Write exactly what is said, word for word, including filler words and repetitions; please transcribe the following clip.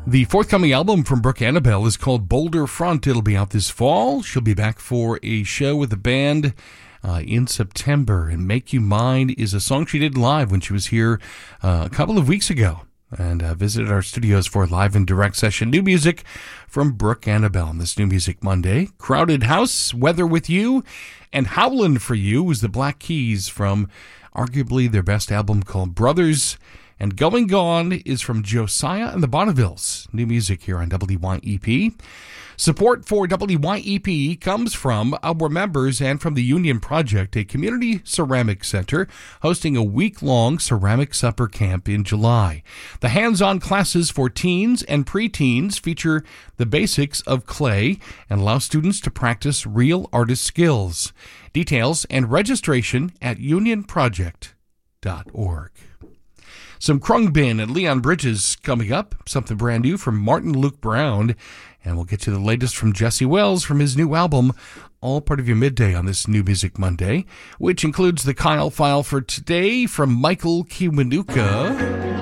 The forthcoming album from Brooke Annabelle is called Boulder Front. It'll be out this fall. She'll be back for a show with the band uh, in September. And Make You Mine is a song she did live when she was here uh, a couple of weeks ago and uh, visited our studios for a live and direct session. New music from Brooke Annabelle on this New Music Monday. Crowded House, Weather With You, and Howlin' For You was the Black Keys from arguably their best album called Brothers. And Going Gone is from Josiah and the Bonnevilles. New music here on W Y E P. Support for W Y E P comes from our members and from the Union Project, a community ceramic center hosting a week-long ceramic supper camp in July. The hands-on classes for teens and preteens feature the basics of clay and allow students to practice real artist skills. Details and registration at union project dot org. Some Krungbin and Leon Bridges coming up, something brand new from Martin Luke Brown, and we'll get to the latest from Jesse Wells from his new album, all part of your midday on this New Music Monday, which includes the Kyle File for today from Michael Kiwanuka.